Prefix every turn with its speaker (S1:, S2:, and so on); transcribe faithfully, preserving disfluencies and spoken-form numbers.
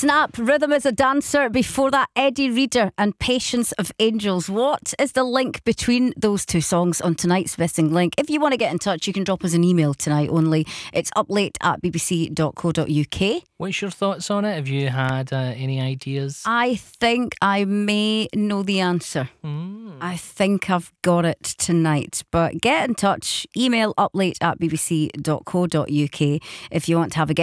S1: Snap, Rhythm as a Dancer. Before that, Eddie Reader and Patience of Angels. What is the link between those two songs on tonight's Missing Link? If you want to get in touch, you can drop us an email tonight only. It's uplate at b b c dot co dot u k.
S2: What's your thoughts on it? Have you had uh, any ideas?
S1: I think I may know the answer.
S2: Mm.
S1: I think I've got it tonight. But get in touch. Email uplate at b b c dot co dot u k if you want to have a get.